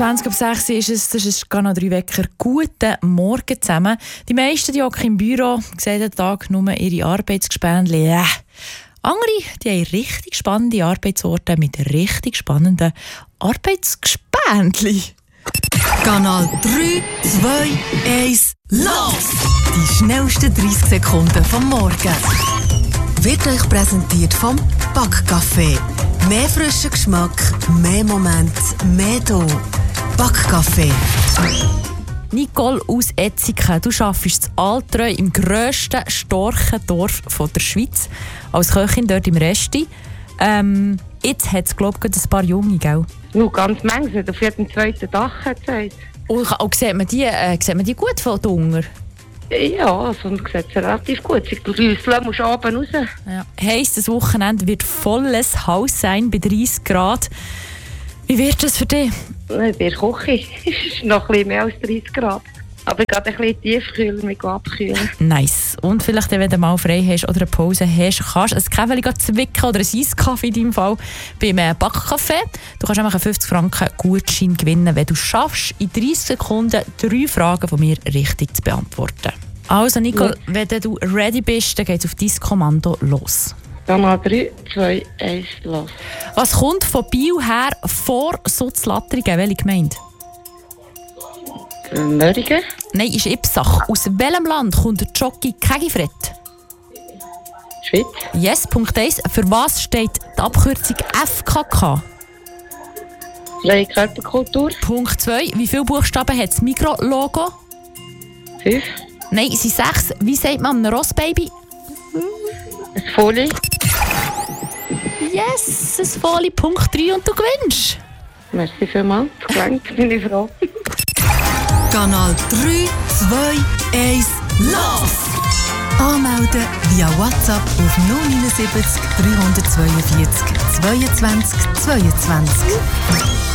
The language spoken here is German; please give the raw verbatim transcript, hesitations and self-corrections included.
zwanzig ab sechs ist es, das ist Kanal drei Wecker. Guten Morgen zusammen. Die meisten, die hocken im Büro, sehen den Tag nur ihre Arbeitsgespendli. Äh. Andere, die haben richtig spannende Arbeitsorte mit richtig spannenden Arbeitsgespendli. Kanal drei, zwei, eins, los! Die schnellsten dreißig Sekunden vom Morgen. Wird euch präsentiert vom Backcafé. Mehr frischen Geschmack, mehr Moment, mehr do. Backcafé. Nicole aus Etziken, du arbeitest in Altreu im grössten Storchendorf der Schweiz. Als Köchin dort im Resti. Ähm, jetzt hat es, glaube ich, ein paar Junge, gell? Nur ganz manche, auf jedem zweiten Dach hat es. Und, und sieht, man die, äh, sieht man die gut von Hunger? Ja, also man sieht es relativ gut. Sie rüsseln, musst oben raus. Ja. Heisst, das Wochenende wird volles Haus sein bei dreißig Grad. Wie wird das für dich? Bei der Küche ist noch ein bisschen mehr als dreißig Grad. Aber gerade ein bisschen tiefkühler, mit abkühlen. Nice. Und vielleicht, wenn du mal frei hast oder eine Pause hast, kannst du ein Käferli zwicken oder ein Eiskaffee in deinem Fall beim Backcafé. Du kannst einfach einen fünfzig Franken Gutschein gewinnen, wenn du schaffst, in dreißig Sekunden drei Fragen von mir richtig zu beantworten. Also Nicole, ja. Wenn du ready bist, dann geht es auf dein Kommando los. Kanal drei, zwei, eins, los. Was kommt von Biel her vor Sutzlattringen? Welche Gemeinde? Mörigen? Nein, ist Ipsach. Aus welchem Land kommt der Jockey Kegifred? Schweiz. Yes, Punkt eins. Für was steht die Abkürzung F K K? Freie Körperkultur. Punkt zwei. Wie viele Buchstaben hat das Migros-Logo? Fünf. Nein, es sind sechs. Wie sagt man einem Rossbaby? Ein Folie. Yes, ein Folie. Punkt drei und du gewinnst. Merci vielmals. Gelangt, bin ich froh. Kanal drei, zwei, eins, los! Anmelden via WhatsApp auf null neun sieben drei zwei vier, zweiundzwanzig zweiundzwanzig.